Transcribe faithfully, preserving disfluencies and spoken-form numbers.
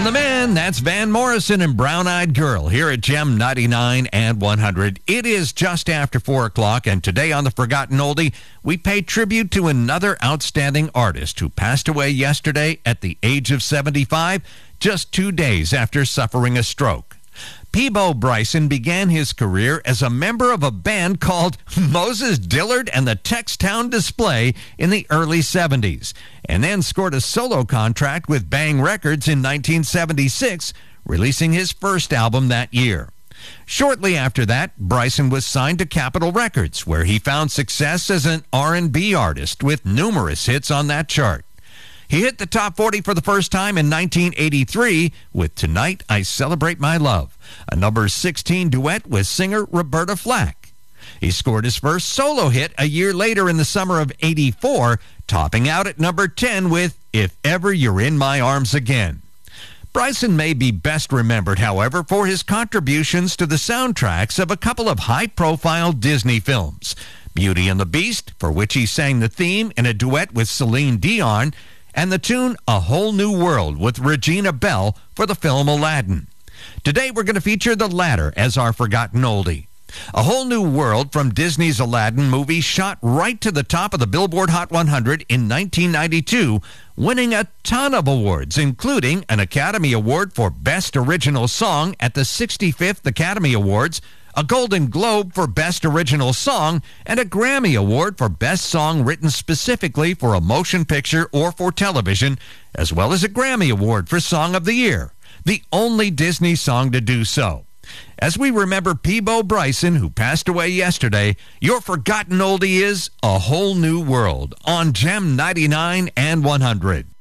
And the man, that's Van Morrison and Brown Eyed Girl here at Gem ninety-nine and one hundred. It is just after four o'clock, and today on The Forgotten Oldie, we pay tribute to another outstanding artist who passed away yesterday at the age of seventy-five, just two days after suffering a stroke. Peabo Bryson began his career as a member of a band called Moses Dillard and the Textown Display in the early seventies, and then scored a solo contract with Bang Records in nineteen seventy-six, releasing his first album that year. Shortly after that, Bryson was signed to Capitol Records, where he found success as an R and B artist with numerous hits on that chart. He hit the top forty for the first time in nineteen eighty-three with Tonight I Celebrate My Love, a number sixteen duet with singer Roberta Flack. He scored his first solo hit a year later in the summer of eighty-four, topping out at number ten with If Ever You're in My Arms Again. Bryson may be best remembered, however, for his contributions to the soundtracks of a couple of high-profile Disney films, Beauty and the Beast, for which he sang the theme in a duet with Celine Dion, and the tune A Whole New World with Regina Bell for the film Aladdin. Today we're going to feature the latter as our Forgotten Oldie. A Whole New World from Disney's Aladdin movie shot right to the top of the Billboard Hot one hundred in nineteen ninety-two, winning a ton of awards, including an Academy Award for Best Original Song at the sixty-fifth Academy Awards, a Golden Globe for Best Original Song, and a Grammy Award for Best Song written specifically for a motion picture or for television, as well as a Grammy Award for Song of the Year, the only Disney song to do so. As we remember Peabo Bryson, who passed away yesterday, your Forgotten Oldie is A Whole New World on Gem ninety-nine and one hundred.